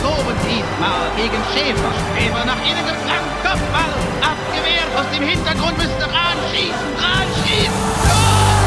loben diesmal gegen Schäfer. Schäfer nach innen geflankt, Kopfball, abgewehrt, aus dem Hintergrund müsste